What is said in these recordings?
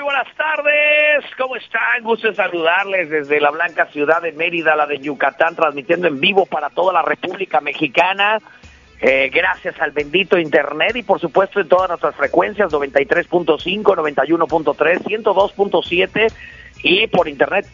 buenas tardes. ¿Cómo están? Gusto en saludarles desde la blanca ciudad de Mérida, la de Yucatán, transmitiendo en vivo para toda la República Mexicana. Gracias al bendito Internet y por supuesto en todas nuestras frecuencias, 93.5, 91.3, 102.7 y por internet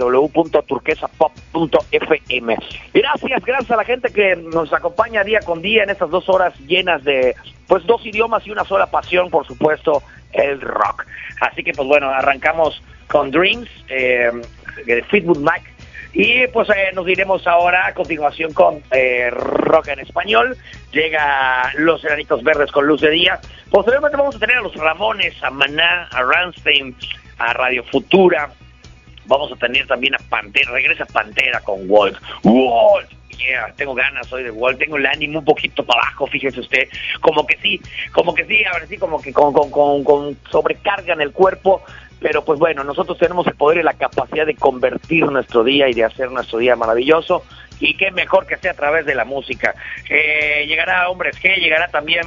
www.turquesapop.fm. Gracias a la gente que nos acompaña día con día en estas 2 horas llenas de pues 2 idiomas y una sola pasión, por supuesto, el rock. Así que pues bueno, arrancamos con Dreams de Fleetwood Mac. Y pues nos iremos ahora a continuación con rock en español. Llega Los Enanitos Verdes con Luz de Día. Posteriormente vamos a tener a los Ramones, a Maná, a Rammstein, a Radio Futura. Vamos a tener también a Pantera. Regresa Pantera con Wolf. Wolf, yeah, tengo ganas hoy de Wolf. Tengo el ánimo un poquito para abajo, fíjese usted. Como que sí, a ver, sí, como que con sobrecarga en el cuerpo. Pero pues bueno, nosotros tenemos el poder y la capacidad de convertir nuestro día y de hacer nuestro día maravilloso. Y qué mejor que sea a través de la música. Llegará Hombres G, llegará también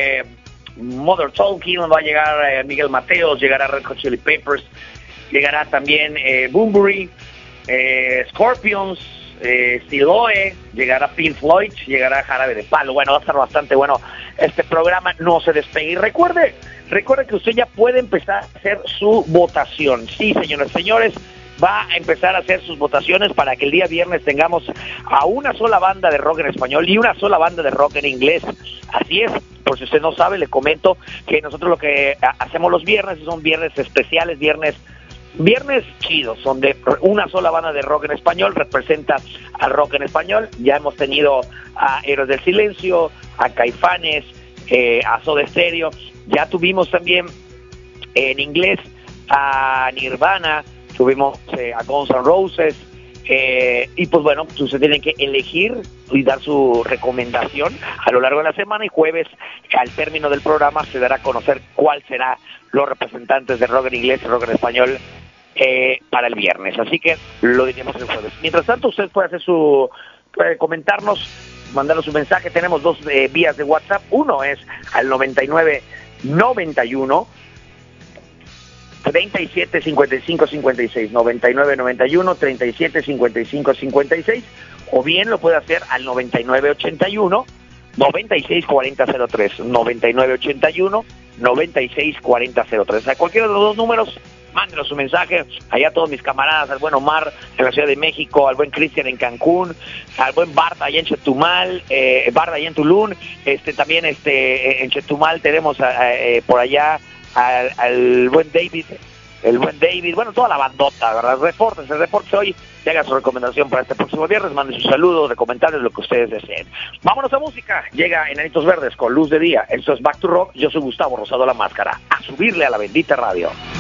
Mother Talking, va a llegar Miguel Mateos, llegará Red Hot Chili Peppers, llegará también Bunbury, Scorpions, Siloe, llegará Pink Floyd, llegará Jarabe de Palo. Bueno, va a estar bastante bueno este programa, no se despegue. Y recuerde que usted ya puede empezar a hacer su votación. Sí, señores, va a empezar a hacer sus votaciones para que el día viernes tengamos a una sola banda de rock en español y una sola banda de rock en inglés. Así es, por si usted no sabe, le comento que nosotros lo que hacemos los viernes son viernes especiales, viernes chidos, donde una sola banda de rock en español representa al rock en español. Ya hemos tenido a Héroes del Silencio, a Caifanes, a Soda Stereo. Ya tuvimos también en inglés a Nirvana, tuvimos a Guns N' Roses, y pues bueno, usted tiene que elegir y dar su recomendación a lo largo de la semana, y jueves, al término del programa, se dará a conocer cuál será los representantes de rock en inglés y rock en español para el viernes. Así que lo diremos el jueves. Mientras tanto, usted puede hacer comentarnos, mandarnos un mensaje. Tenemos 2 vías de WhatsApp. Uno es al 9991 37 55 56, 9991 37 55 56, o bien lo puede hacer al 9981 96 40 03, 9981 96 40 03. A cualquiera de los 2 números, mándenos su mensaje. Allá a todos mis camaradas, al buen Omar en la Ciudad de México, al buen Cristian en Cancún, al buen Bart allá en Chetumal, Bart allá en Tulum, también en Chetumal tenemos por allá al buen David, bueno, toda la bandota, ¿verdad? Repórtense hoy y hagan su recomendación para este próximo viernes. Manden sus saludos, de comentarios, lo que ustedes deseen. Vámonos a música. Llega Enanitos Verdes con Luz de Día. Esto es Back to Rock. Yo soy Gustavo Rosado La Máscara. A subirle a la bendita radio.